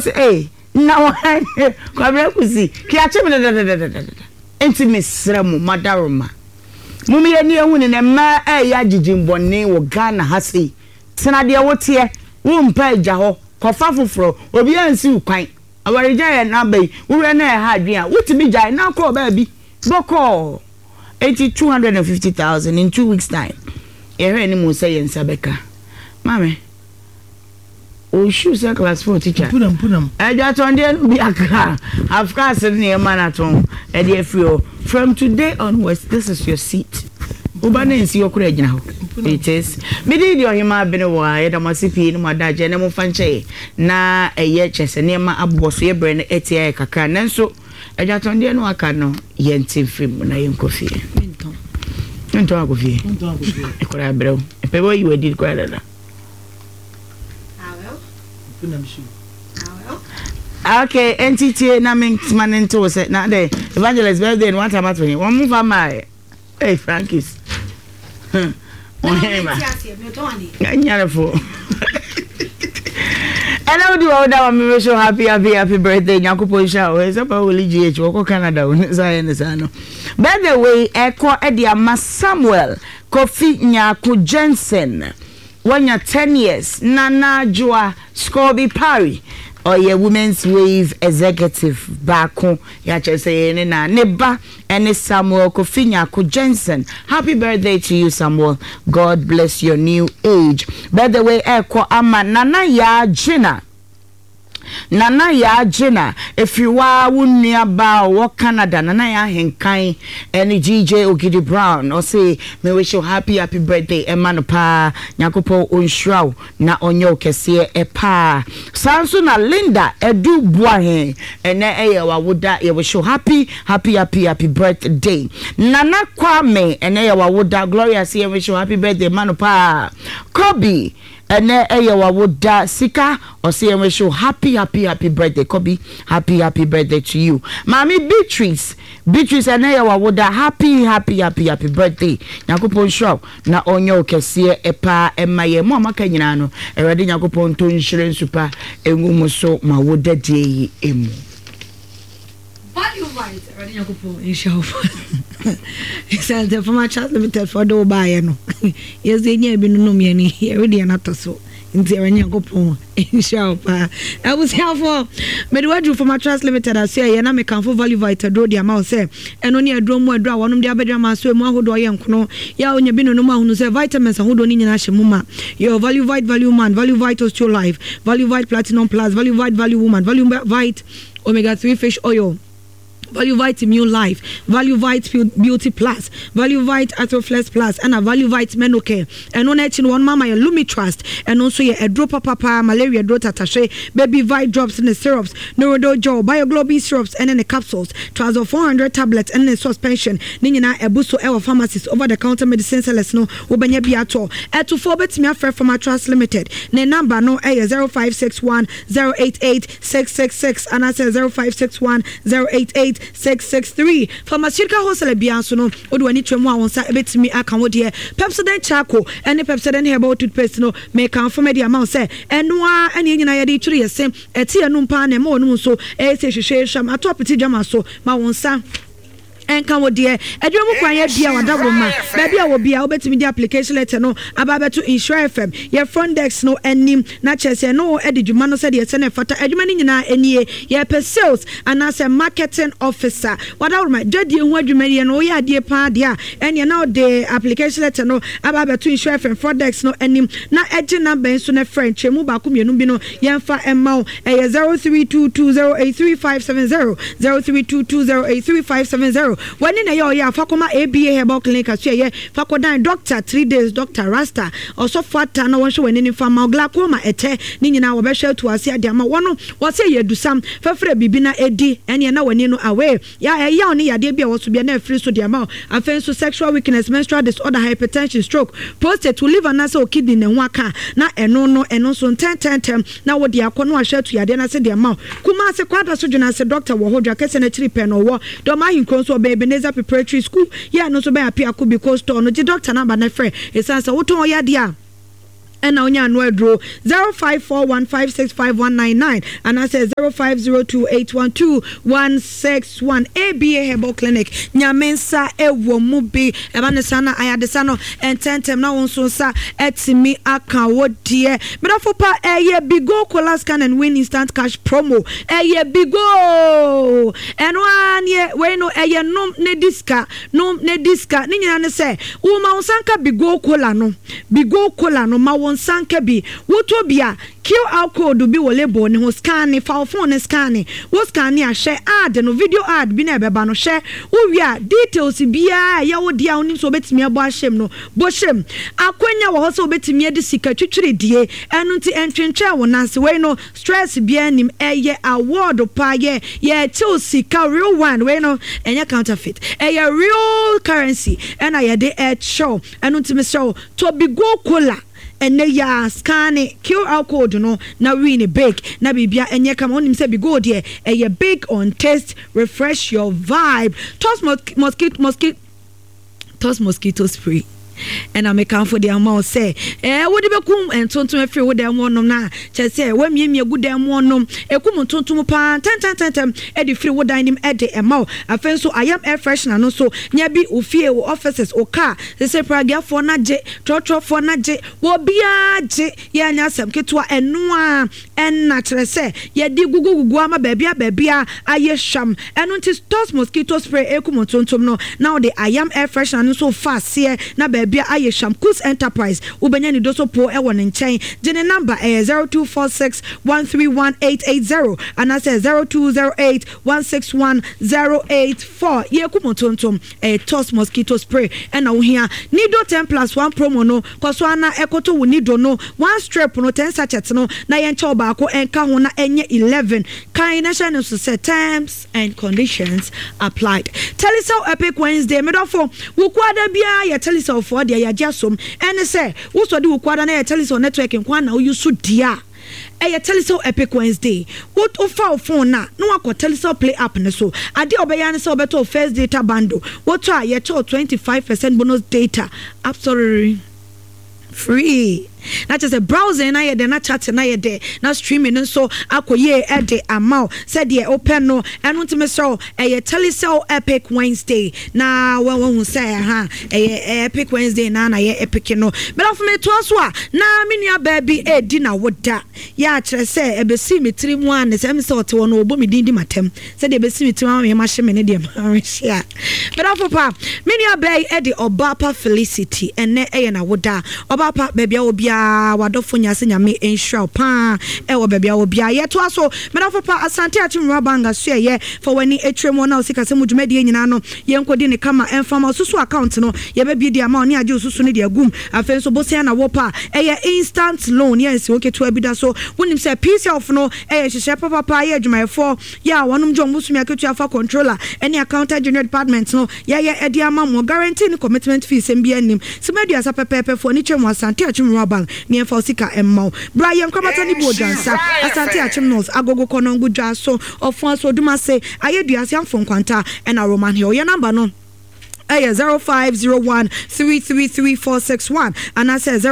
say now kwabra kusi ki ache me da enti mesremu madaroma mumi ye ni ehunu ne ma ya gigimbone wo Ghana ha sei tena de wote wo mpa agya ho kofa foforo obi ansi ukwan awarija ye na bai wo na ha adwen wotimi gya na ko ba bi boko 250,000 in 2 weeks time ehwe ni mo say nsabeka mame o shoes class 4 teacher punam eja tonde bi aka of course ni manaton e dey free from today onwards. This is your seat ubane nsi okura gina ho it is me di ohima bene wa ye da masipi no madaje ne mo fanche na eye chese ne ma aboso ye bre ne etia kakra nanso eja tonde no aka no ye ntimfim na ye nkofie nto akofie ekora breu epebo yi wedi kwa dada okay, entity na man into say na the evangelist birthday in one time at one move am my hey Frankis hello do all that me show happy birthday nyakopo show is about Willie GH woko Canada no by the way eko edia Samuel Kofi Nyaku Jensen 10 years Nana Joa Scobie Parry or your Women's Wave executive bako ya chese na neba and Samuel Kofi Nyaku Jensen. Happy birthday to you, Samuel. God bless your new age. By the way, eko ama Nana ya Jina if you are nearby or Canada Nana ya henkai any GJ Ogidi Brown or say me wish you happy birthday Emmanuel pa nyakopo onshraw na onyo kese epa sanso na Linda edu buahe ene eyewa woda ye wish you happy birthday Nana Kwame ene eyewa woda Gloria say wish you happy birthday Emmanuel pa Kobe ene eyewa woda Sika or say wish you happy birthday Kobe happy birthday to you Mami Beatrice ene eyewa woda happy birthday nyakopo show na onyo kese epa emaye mo amaka nyina no erade nyakopo nto nhire nsupa engumu so ma woda die emu value right erade nyakopo inshallah except for my chat limited for do buy no yes enya bi no me ani erade na toso nti erade nyakopo inshallah I was helpful me do wadu for my trust limited as say na me kan for value vital do dia ma say eno ne adro mu adro wonom dia bedra ma so mu ahodo ye nkono ya onya bi no mu ahunu say vitamins ahodo ni nyina hye mu ma your value vite value man value vite osteo life value vite platinum plus value vite value woman value vite omega 3 fish oil Value Vite Immune Life, Value Vite Beauty Plus, Value Vite Atroflex Plus, and a Value Vite Menocare. And on each one mama your Lumi Trust, and also a drop papa malaria drop attache, baby Vite drops in the syrups, Neurodojo, Bioglobin syrups, and in the capsules, trials of 400 tablets and in suspension. Nina a buso our pharmacies over the counter medicine sellers no Ubenya Biato. At to 4 bets me affair from our trust limited. Ne number no a 0561 088 666 and I say 0561 088 663 pharmaceutical wholesale bianso no odo ani twemu a wonsa ebetimi aka wo de Pepsodent charcoal and Pepsodent herbal toothpaste no make am for me the amount say enoa ene nyina ye de twire yesem eti enu pa na ma onu so e se hwehwe sham atopiti dwama so ma wonsa enka wo de edwemu kwan ya bia wada wo ma ba bia wo bia obetimi di application letter no ababa to Insure FM ye front desk no anim na chese no edwuma no se de se na fata edwuma ni nyina enie ye pe sales and as a marketing officer wada wo ma dwade hu edwuma ye no ya de pa de a ene na de application letter no ababa to Insure FM front desk no anim na eje number so na French mu ba ko mienu bi no ye mfa emma e 0322083570 0322083570 when in a year fakoma ABA herbal clinic as ye fakodan doctor 3 days Dr. Rasta also fata na won show when in fama glaucoma ete ni nyina wo be hwe to ase ade ama wono wo se ye dusam fafre bibina edi ene na wani no away ya ya oni yade bia wo so bia na free so de ama afen so sexual weakness menstrual disorder hypertension stroke prostate to liver na so kidney ne ho aka na eno so 10 na wo de akono ahwe to yade na se de ama kuma se kwada so dwuna se doctor wo hodwa kese na chiri pe no wo do ma hinkron so Ebenezer Preparatory School. Yeah, no so be appear could be close to no doctor number na friend. It's answer what on ya dia. and now you know draw 0541565199 and I say 0502812161 ABA Herbal Clinic nyamensa ewo mubi ebanesana ayadesano and tentem na wonso sa etimi aka wodie medafopa eye bigo cola scan and win instant cash promo eye bigo and one ye we no eye nom ne diska ni nyina ne se wo ma wonsanka bigo cola no ma sanka bi wotobia QR code bi wole bo ne ho scan fa phone scan wo scan a share ad no video ad bi na beba no share wo wi details bia ya wo dia oni so betimi abo ahyem no bo hyem akwanya wo so betimi ade sika twitwire die enu nti entwentwe wo nanse we no stress bia nim eye award pa ye till sika real one we no enya counterfeit eye real currency and I de show enu nti me show to be go cola and ya scan QR code no na win bake na bibia enye kama onim se bi go there a bake on taste refresh your vibe toss mosquito spray and I make count for the amount say what be kum and tonton free with them one na che say when me good them one e kum tonton pa ten e di free with him e de amount afen so I am air freshener no so nya bi ofie wo offices o car say pragia for na je trotro for na je wo bia je ya nya sam ketwa enu a en na chere say ye di gugu ama babia aye sham enu nti toss mosquito spray e kum tonton no now the I am air freshener no so fast here na bia aye Shamkus Enterprise ubenya ni doso po e won nchen gene number 0246131880 and I say 0208161084 ye kumotontom toss mosquito spray and now here nido 10+1 promo no kwaso ana ekoto wo nido no one strip no 10 sachets no na ye nche obaako enka ho na enye 11 kan na sha no so set terms and conditions applied. Telecel Epic Wednesday medofo wo kwada bia ye Telecel for dia ya jasom ene se wo so de wo kwada na ye Telecel network nkwa na wo yusu dia eye Telecel Epic Wednesday what offer phone na no akọ Telecel Play app ne so ade obeya ne se obeto first data bundle what a ye cho 25% bonus data absolutely free. Not just a browser na ye de na chat na ye de na streaming so akoye e de amount said ye open no and want me so a Telecel Epic Wednesday na won say ha Epic Wednesday na ye epic no but of me to so na me nua baby e di na woda ya kire say e be si me tiri mu an say me say ote won obo me din di matem said e be si me tiri mu an ma hye me ne de ma share but of papa me nua baby e de Obapa Felicity ene e na woda Obapa baby obi wadofo nyase nyame ensure pa ewo bebia obia yeto aso medafo pa asante achimwa banga so ye for wani etremo na osika se mudwumade nyina no yenkodi ne kama enfama susu account no ye be bi dia ma oni age susu ne dia gum afen so bosia na wopa eye instant loan yes okay to abida so wonim se piece of no eye hye papa ye adwumayefo ya wonum jom busumi aketu afa controller any accountant general department no ye edi ama mo guarantee ni commitment fees mbia nim se media sa pepepe for ni twemu asante achimwa banga ni enfosika emma Brian Kwabata ni bojansa asante achimnos agogo konongu jaso ofon so duma se ayeduase amfon kwanta and a Roman here your number no 0501333461 and I say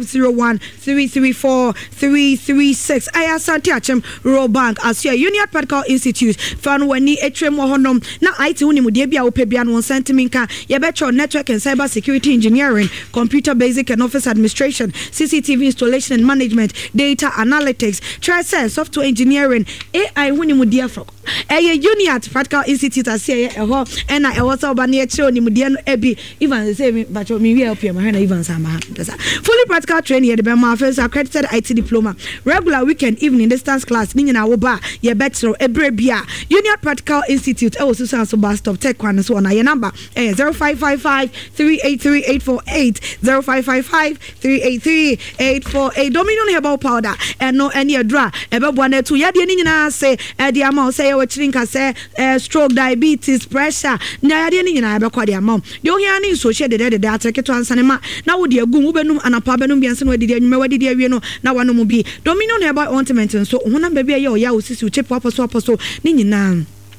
0501334336 I asante achim Rural Bank as your Union Medical Institute fan wani etrem honom na IT unimu de bia opebia no sentiminka ye betcho network and cyber security engineering computer basic and office administration CCTV installation and management data analytics trade software engineering AI unimu de afro Union Medical Institute as here ho and I also bani etrem Mudiano Ebi even say me but me we help you my even sama fully practical training here the Bema first accredited IT diploma regular weekend evening distance class ni nyina wo ba ye betro ebrebia Union Practical Institute e so so bus stop tech one so na your number 0555 383848 0555 383848 dominion herbal powder and no any adra ebebo na tu ye de ni nyina say e de ama say we chirinka say stroke diabetes pressure na ye de ni nyina ebekwa amount yo hia ni so she de atreketo ansanema na wo de agum wo benum anapa benum bianse no de anwuma wadi de awie no na wanom bi dominion herbal ointment so honam ba bia ye o ya osisi o chepo aposo ni nyina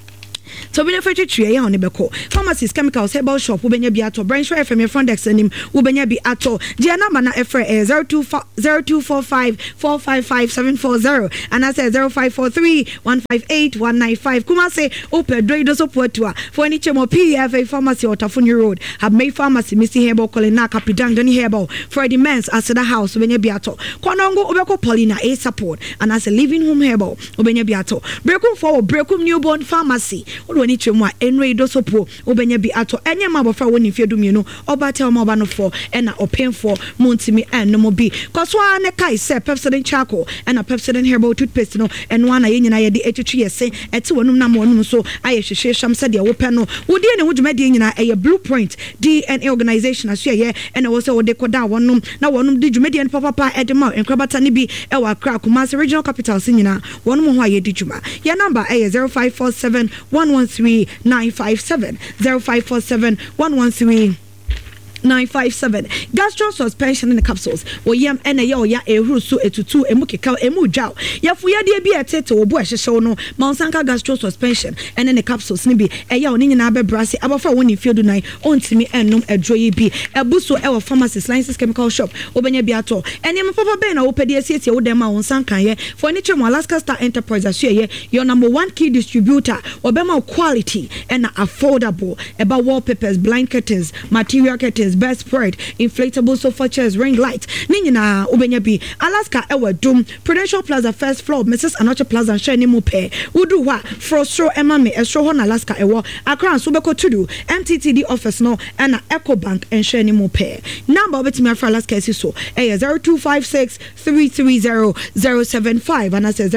So be no for three ya on the beko. Pharmacies, chemicals, herbal shop, ubenya bi ato. Branch right from your front desk anim, ubenya bi ato. Dia number na efre 0245 455 740 and I say 0543 158 195. Kuma say open do so potua for any chemo PFA pharmacy or Tafuni Road. Have made pharmacy Missy Herbal Colina Capidang Doni Herbal for the men's as the house ubenya bi ato. Kwanongo ubeko Paulina a support and as a living home herbal ubenya bi ato. Brekum for Brekum newborn pharmacy. Woni chemo enwe do so po ubenya bi ato. Enye mabofra woni fiedum you know obate omoba no for and open for montimi and no bi. Koswa ne kai se Pepsodent charcoal and a Pepsodent herbal toothpaste no and one aye nyina ye de etwetwe ye se eti wonum na wonum so aye hwehwe sham se de wo pe no wodi ne wodwuma de nyina aye blueprint DNA organization aso ye and wo se wo de koda wonum na wonum de dwuma de papa edema enkrabata ne bi e wa kra Kumasi regional capital se nyina wonum ho aye de dwuma ye number aye 0547 113 957 0547 113 957 gastro suspension in the capsules o yam ena ya oya ehuru so etutu emukeka emujao yafu ya de bi etete obo ehhehye no monsanka gastro suspension ene ne capsules ni bi eya oni nyina be brase abafa woni fiedu nan ontimi ennom adroyi bi ebuso ewo pharmacies license chemical shop obenya bi ato ene me papa be na wo pede asiesie wo dem ma onsanka ye for ni chemo Alaska Star Enterprise aso ye your number one key distributor obema quality and affordable about wallpapers, blind curtains, material curtains, bed spread, inflatable sofa chairs, ring light. Ninyina ubenya bi Alaska ewa dum Prudential Plaza first floor Mrs. Anoche Plaza and share ni mu pe. Udu wa frostro ema me estro ho na Alaska ewa akran so beko tudu MTTD office no and Eco Bank and share ni mu pe. Number obetimi afra Alaska so 0256 330 075 and I say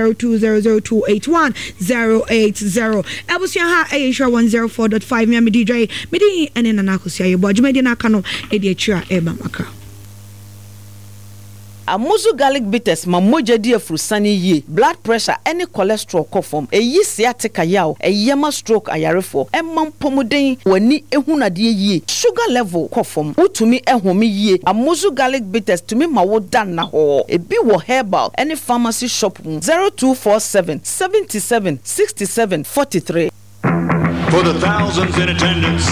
0200281080. Ebusia ha Asia 104.5 me DJ medi ene na nakosia ye bo adwumadi na aka no edi atwa eba maka Amuzu garlic bitters mamoja di afrusani ye blood pressure any cholesterol kofom eyi sciatica yaw eyema stroke ayarefo emam pomuden wani ehunade ye sugar level kofom utumi ehome ye Amuzu garlic bitters tumi mawo dan na ho ebi wo herbal any pharmacy shop 0247 77 67 43 for the thousands in attendance.